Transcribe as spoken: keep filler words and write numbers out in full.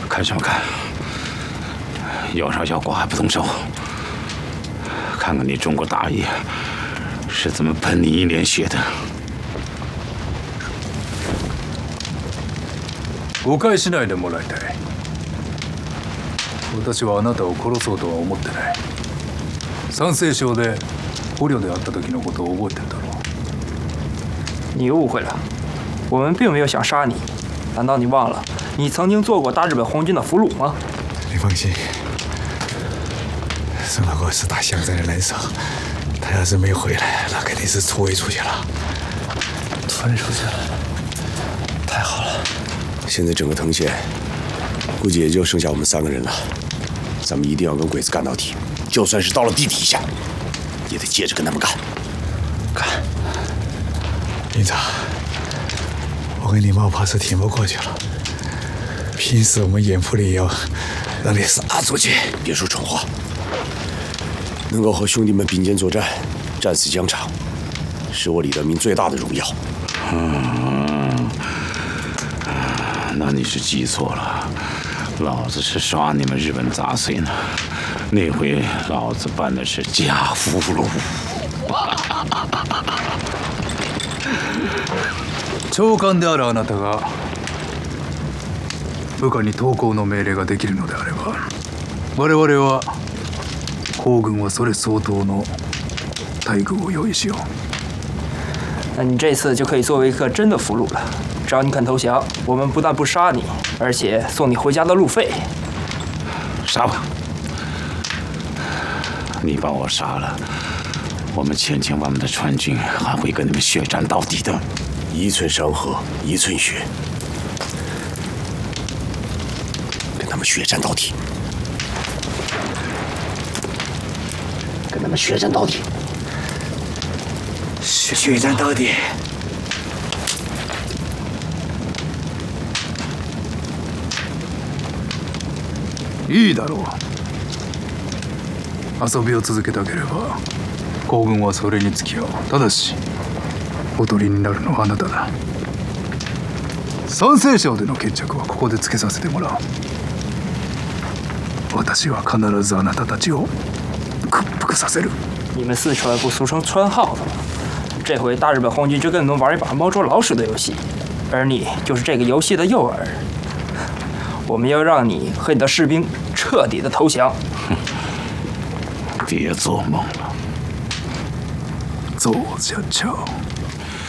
看什么看？有啥要果还不动手？看看你中国大爷是怎么喷你一脸血的！ 誤解しないでもらいたい。私はあなたを殺そうとは思ってない。山西省で捕虜であった時のことを覚えてるだろう。 你误会了，我们并没有想杀你。难道你忘了，你曾经做过大日本皇军的俘虏吗？ 你放心，孙老哥是打湘寨的人手，他要是没回来，那肯定是突围出去了。 突围出去了，太好了！ 现在整个藤县，估计也就剩下我们三个人了。咱们一定要跟鬼子干到底，就算是到了地底下，也得接着跟他们干。 干！ 营长，我跟你冒怕是挺不过去了。拼死我们眼铺里要让你杀出去！ 别说蠢话。能够和兄弟们并肩作战，战死疆场，是我李德明最大的荣耀。 嗯，那你是记错了，老子是刷你们日本杂碎呢。那回老子办的是假俘虏。 長官であるあなたが部下に投降の命令ができるのであれば、我々は皇軍はそれ相当の待遇を用意しよう。 那你这次就可以作为一个真的俘虏了。只要你肯投降，我们不但不杀你，而且送你回家的路费。 杀吧！你把我杀了，我们千千万万的川军还会跟你们血战到底的。 一寸山河一寸血，跟他们血战到底，跟他们血战到底， 血血战到底！ いいだろう。遊びを続けたければ皇軍はそれに付き合う。ただしおとりになるのはあなただ。山西省での決着はここでつけさせてもらう。私は必ずあなたたちを屈服させる。 你们四川不俗称川耗子吗？这回大日本皇军就跟你们玩一把猫捉老鼠的游戏，而你就是这个游戏的诱饵。我们要让你和你的士兵彻底的投降。 别做梦了， 走着瞧。